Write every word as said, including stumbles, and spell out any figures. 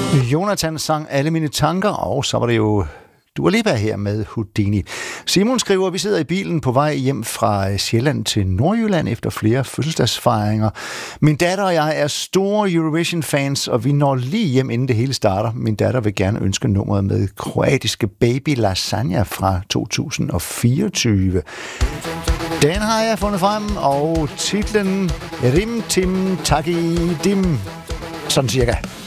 Jonathan sang Alle mine tanker, og så var det jo Dua Lipa her med Houdini. Simon skriver, vi sidder i bilen på vej hjem fra Sjælland til Nordjylland efter flere fødselsdagsfejringer. Min datter og jeg er store Eurovision-fans, og vi når lige hjem, inden det hele starter. Min datter vil gerne ønske nummeret med kroatiske Baby Lasagna fra to tusind og fireogtyve. Den har jeg fundet frem, og titlen Rim Tim Taki Dim. Sådan cirka.